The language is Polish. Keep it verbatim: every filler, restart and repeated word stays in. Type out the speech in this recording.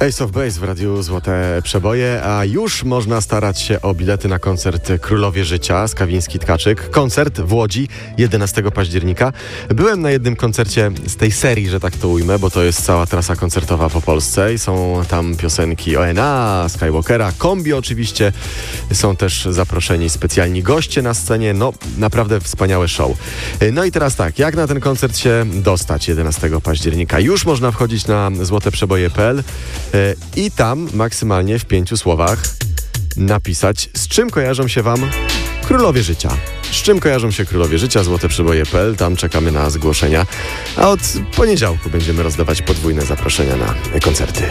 Ace of Base w Radiu Złote Przeboje, a już można starać się o bilety na koncert Królowie Życia z Kawiński-Tkaczyk. Koncert w Łodzi jedenastego października. Byłem na jednym koncercie z tej serii, że tak to ujmę, bo to jest cała trasa koncertowa po Polsce i są tam piosenki O N A, Skywalkera, Kombi oczywiście. Są też zaproszeni specjalni goście na scenie. No, naprawdę wspaniałe show. No i teraz tak, jak na ten koncert się dostać jedenastego października? Już można wchodzić na złoteprzeboje kropka p l i tam maksymalnie w pięciu słowach napisać, z czym kojarzą się Wam Królowie Życia. Z czym kojarzą się Królowie Życia, złoteprzeboje kropka p l, tam czekamy na zgłoszenia, a od poniedziałku będziemy rozdawać podwójne zaproszenia na koncerty.